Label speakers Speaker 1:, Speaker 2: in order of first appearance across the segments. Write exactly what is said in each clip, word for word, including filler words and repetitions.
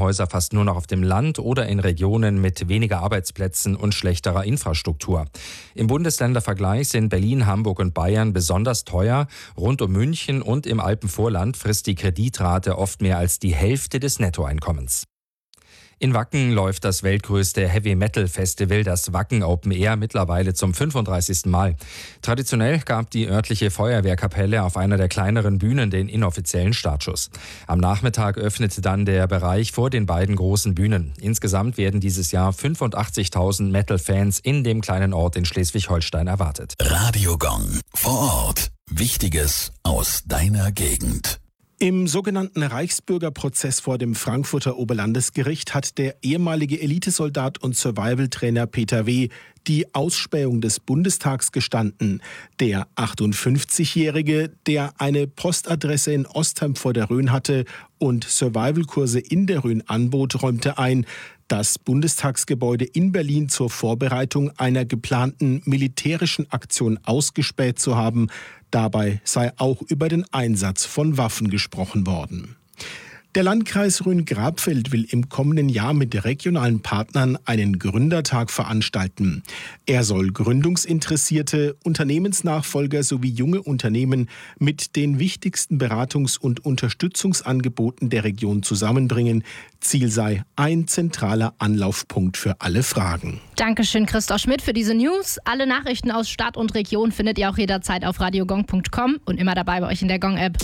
Speaker 1: Krankenhäuser fast nur noch auf dem Land oder in Regionen mit weniger Arbeitsplätzen und schlechterer Infrastruktur. Im Bundesländervergleich sind Berlin, Hamburg und Bayern besonders teuer. Rund um München und im Alpenvorland frisst die Kreditrate oft mehr als die Hälfte des Nettoeinkommens. In Wacken läuft das weltgrößte Heavy-Metal-Festival, das Wacken Open Air, mittlerweile zum fünfunddreißigsten Mal. Traditionell gab die örtliche Feuerwehrkapelle auf einer der kleineren Bühnen den inoffiziellen Startschuss. Am Nachmittag öffnete dann der Bereich vor den beiden großen Bühnen. Insgesamt werden dieses Jahr fünfundachtzigtausend Metal-Fans in dem kleinen Ort in Schleswig-Holstein erwartet.
Speaker 2: Radio Gong vor Ort. Wichtiges aus deiner Gegend.
Speaker 3: Im sogenannten Reichsbürgerprozess vor dem Frankfurter Oberlandesgericht hat der ehemalige Elitesoldat und Survival-Trainer Peter W. die Ausspähung des Bundestags gestanden. Der achtundfünfzigjährige, der eine Postadresse in Ostheim vor der Rhön hatte und Survival-Kurse in der Rhön anbot, räumte ein, das Bundestagsgebäude in Berlin zur Vorbereitung einer geplanten militärischen Aktion ausgespäht zu haben. Dabei sei auch über den Einsatz von Waffen gesprochen worden. Der Landkreis Rhön-Grabfeld will im kommenden Jahr mit regionalen Partnern einen Gründertag veranstalten. Er soll Gründungsinteressierte, Unternehmensnachfolger sowie junge Unternehmen mit den wichtigsten Beratungs- und Unterstützungsangeboten der Region zusammenbringen. Ziel sei ein zentraler Anlaufpunkt für alle Fragen.
Speaker 4: Dankeschön, Christoph Schmidt, für diese News. Alle Nachrichten aus Stadt und Region findet ihr auch jederzeit auf radiogong punkt com und immer dabei bei euch in der Gong-App.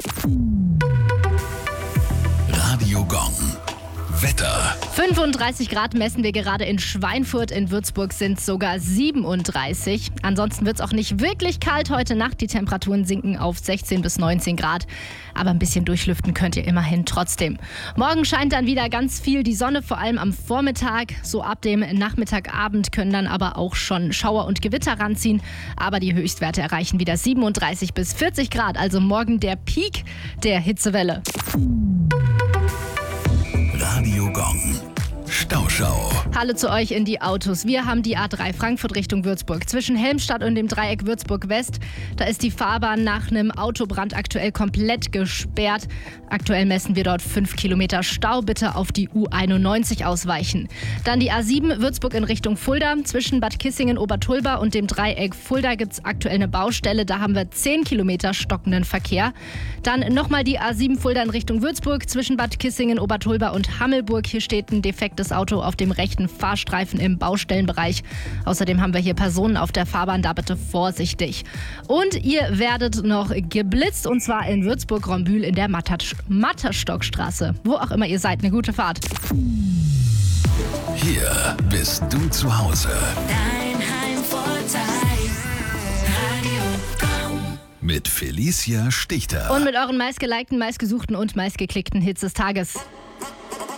Speaker 2: Radio Gong. Wetter.
Speaker 4: fünfunddreißig Grad messen wir gerade in Schweinfurt. In Würzburg sind es sogar siebenunddreißig. Ansonsten wird es auch nicht wirklich kalt heute Nacht. Die Temperaturen sinken auf sechzehn bis neunzehn Grad. Aber ein bisschen durchlüften könnt ihr immerhin trotzdem. Morgen scheint dann wieder ganz viel die Sonne, vor allem am Vormittag. So ab dem Nachmittagabend können dann aber auch schon Schauer und Gewitter ranziehen. Aber die Höchstwerte erreichen wieder siebenunddreißig bis vierzig Grad. Also morgen der Peak der Hitzewelle.
Speaker 2: Radio Gong. Stauschau.
Speaker 4: Hallo zu euch in die Autos. Wir haben die A drei Frankfurt Richtung Würzburg. Zwischen Helmstadt und dem Dreieck Würzburg-West. Da ist die Fahrbahn nach einem Autobrand aktuell komplett gesperrt. Aktuell messen wir dort fünf Kilometer Stau. Bitte auf die U einundneunzig ausweichen. Dann die A sieben Würzburg in Richtung Fulda. Zwischen Bad Kissingen-Obertulba und dem Dreieck Fulda gibt es aktuell eine Baustelle. Da haben wir zehn Kilometer stockenden Verkehr. Dann nochmal die A sieben Fulda in Richtung Würzburg. Zwischen Bad Kissingen-Obertulba und Hammelburg. Hier steht ein defektes Auto auf dem rechten Fahrstreifen im Baustellenbereich. Außerdem haben wir hier Personen auf der Fahrbahn, da bitte vorsichtig. Und ihr werdet noch geblitzt, und zwar in Würzburg-Rombühl in der Matterstockstraße. Wo auch immer ihr seid, eine gute Fahrt.
Speaker 2: Hier bist du zu Hause.
Speaker 5: Dein Heimvorteil. Radio Gong.
Speaker 2: Mit Felicia Stichter.
Speaker 4: Und mit euren meistgelikten, meistgesuchten und meistgeklickten Hits des Tages.